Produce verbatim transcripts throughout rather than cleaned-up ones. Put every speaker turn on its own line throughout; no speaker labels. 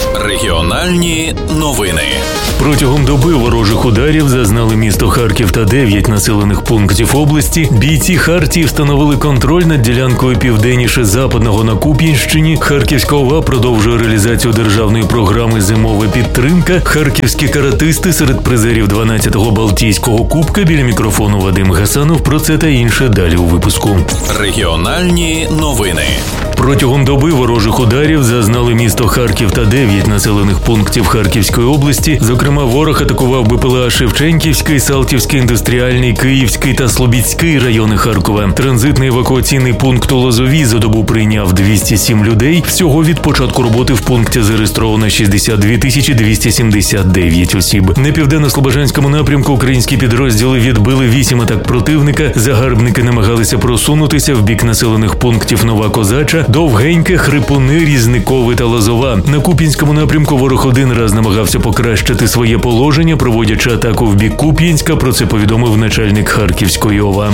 Регіональні новини.
Протягом доби ворожих ударів зазнали місто Харків та дев'ять населених пунктів області. Бійці Хартії встановили контроль над ділянкою південніше Западного на Куп'янщині. Харківська ОВА продовжує реалізацію державної програми «Зимова підтримка». Харківські каратисти серед призерів дванадцятого Балтійського кубка. Біля мікрофону Вадим Гасанов. Про це та інше далі у випуску.
Регіональні новини.
Протягом доби ворожих ударів зазнали місто Харків та дев'ять населених пунктів Харківської області. Зокрема, ворог атакував БПЛА Шевченківський, Салтівський, Індустріальний, Київський та Слобідський райони Харкова. Транзитний евакуаційний пункт у Лозовій за добу прийняв двісті сім людей. Всього від початку роботи в пункті зареєстровано шістдесят дві тисячі двісті сімдесят дев'ять осіб. На південно-слобожанському напрямку українські підрозділи відбили вісім атак противника. Загарбники намагалися просунутися в бік населених пунктів Нова Козача, Довгеньке, Хрипуни, Різникове та Лозова. На Куп'янському напрямку ворог один раз намагався покращити своє положення, проводячи атаку в бік Куп'янська. Про це повідомив начальник Харківської ОВА.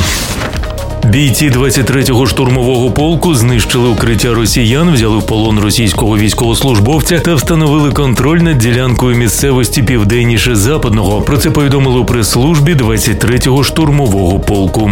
Бійці двадцять третього штурмового полку знищили укриття росіян, взяли в полон російського військовослужбовця та встановили контроль над ділянкою місцевості південніше Западного. Про це повідомили у прес-службі двадцять третього штурмового полку.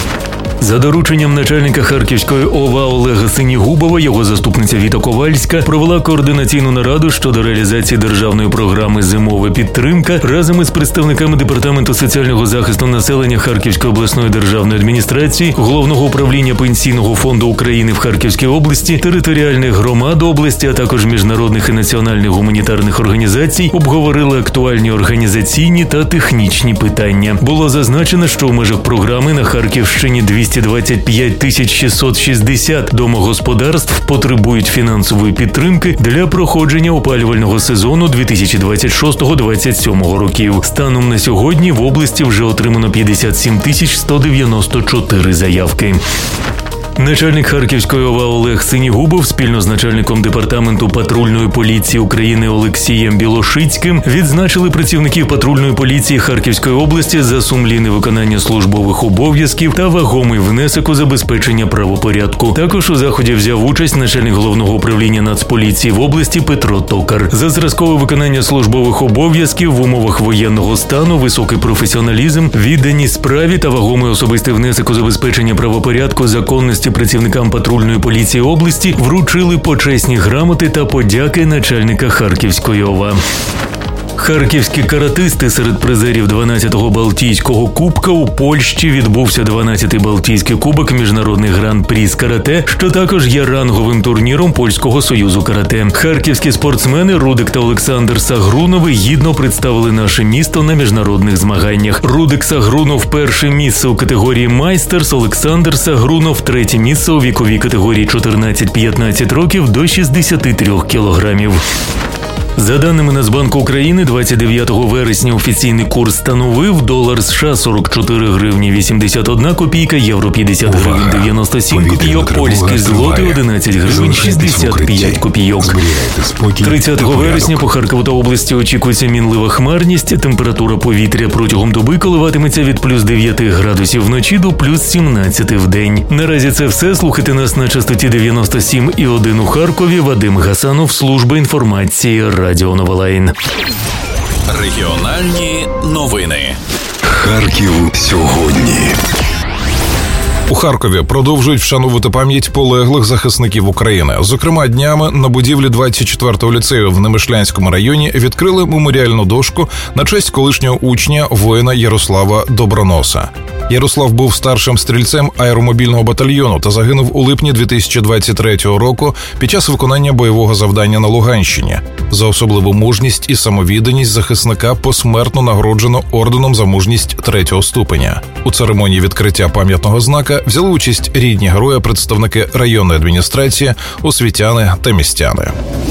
За дорученням начальника Харківської ОВА Олега Синігубова, його заступниця Віта Ковальська провела координаційну нараду щодо реалізації державної програми «Зимова підтримка» разом із представниками Департаменту соціального захисту населення Харківської обласної державної адміністрації, Головного управління Пенсійного фонду України в Харківській області, територіальних громад області, а також міжнародних і національних гуманітарних організацій обговорили актуальні організаційні та технічні питання. Було зазначено, що в межах програми на Харківщині двісті двадцять п'ять тисяч шістсот шістдесят домогосподарств потребують фінансової підтримки для проходження опалювального сезону дві тисячі двадцять шостого - двадцять сьомого років. Станом на сьогодні в області вже отримано п'ятдесят сім тисяч сто дев'яносто чотири заявки. Начальник Харківської ОВА Олег Синігубов спільно з начальником Департаменту патрульної поліції України Олексієм Білошицьким відзначили працівників патрульної поліції Харківської області за сумлінне виконання службових обов'язків та вагомий внесок у забезпечення правопорядку. Також у заході взяв участь начальник Головного управління Нацполіції в області Петро Токар. За зразкове виконання службових обов'язків в умовах воєнного стану, високий професіоналізм, відданість справі та вагомий особистий внесок у забезпечення правопорядку, законності працівникам патрульної поліції області вручили почесні грамоти та подяки начальника Харківської ОВА. Харківські каратисти серед призерів дванадцятого Балтійського кубка. У Польщі відбувся дванадцятий Балтійський кубок міжнародний гран-прі з карате, що також є ранговим турніром Польського союзу карате. Харківські спортсмени Рудик та Олександр Сагрунови гідно представили наше місто на міжнародних змаганнях. Рудик Сагрунов – перше місце у категорії «Майстерс», Олександр Сагрунов – третє місце у віковій категорії чотирнадцять - п'ятнадцять років до шістдесят три кілограмів. За даними Нацбанку України, двадцять дев'ятого вересня офіційний курс становив долар США сорок чотири гривні вісімдесят одна копійка, євро п'ятдесят гривень дев'яносто сім копійок, польський злотий одинадцять гривень шістдесят п'ять копійок. тридцятого вересня по Харкову та області очікується мінлива хмарність, температура повітря протягом доби коливатиметься від плюс дев'яти градусів вночі до плюс сімнадцяти в день. Наразі це все. Слухайте нас на частоті дев'яносто сім і один у Харкові. Вадим Гасанов, служба інформації Радіо Новолайн.
Регіональні новини.
Харків сьогодні.
У Харкові продовжують вшановувати пам'ять полеглих захисників України. Зокрема, днями на будівлі двадцять четвертого ліцею в Немишлянському районі відкрили меморіальну дошку на честь колишнього учня, воїна Ярослава Доброноса. Ярослав був старшим стрільцем аеромобільного батальйону та загинув у липні дві тисячі двадцять третього року під час виконання бойового завдання на Луганщині. За особливу мужність і самовідданість захисника посмертно нагороджено орденом за мужність третього ступеня. У церемонії відкриття пам'ятного знака взяли участь рідні героя, представники районної адміністрації, освітяни та містяни.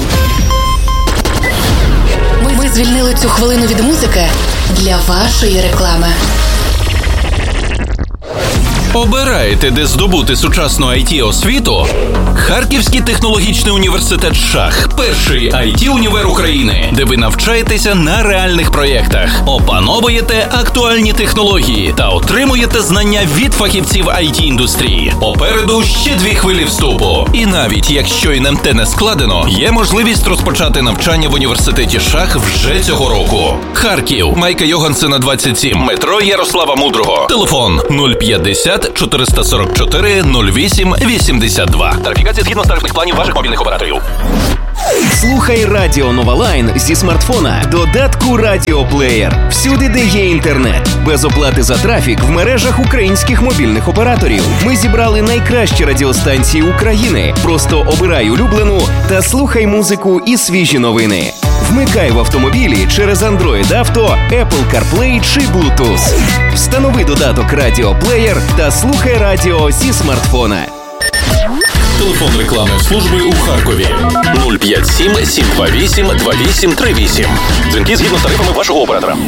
Ми, ми звільнили цю хвилину від музики для вашої реклами.
Обираєте, де здобути сучасну ай ті-освіту? Харківський технологічний університет ШАХ – перший ай ті-універ України, де ви навчаєтеся на реальних проєктах, опановуєте актуальні технології та отримуєте знання від фахівців ай ті-індустрії. Попереду ще дві хвилі вступу. І навіть якщо ін ем те не складено, є можливість розпочати навчання в університеті ШАХ вже цього року. Харків, Майка Йогансена, двадцять сім, метро Ярослава Мудрого. Телефон нуль п'ятдесят чотириста сорок чотири нуль вісім вісімдесят два. Тарифікація згідно з тарифних планів ваших мобільних операторів.
Слухай Радіо Нова Лайн зі смартфона, додатку Радіоплеєр. Всюди, де є інтернет. Без оплати за трафік в мережах українських мобільних операторів. Ми зібрали найкращі радіостанції України. Просто обирай улюблену та слухай музику і свіжі новини. Вмикай в автомобілі через Android Auto, Apple CarPlay чи Bluetooth. Встанови додаток Радіоплеєр та слухай радіо зі смартфона.
Телефон рекламної служби у Харкові нуль п'ять сім сім два вісім два вісім три вісім. Дзвінки згідно з тарифами вашого оператора.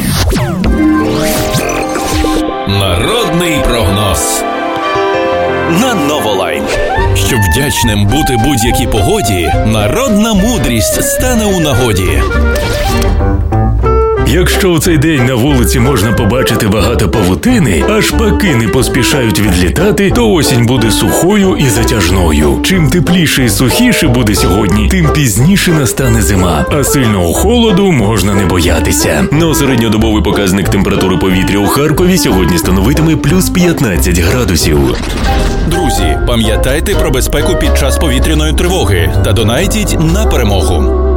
Народний прогноз на Новолайн. Щоб вдячним бути будь-якій погоді, народна мудрість стане у нагоді.
Якщо у цей день на вулиці можна побачити багато павутини, а шпаки не поспішають відлітати, то осінь буде сухою і затяжною. Чим тепліше і сухіше буде сьогодні, тим пізніше настане зима, а сильного холоду можна не боятися. Но середньодобовий показник температури повітря у Харкові сьогодні становитиме плюс п'ятнадцять градусів.
Друзі, пам'ятайте про безпеку під час повітряної тривоги та донайтіть на перемогу.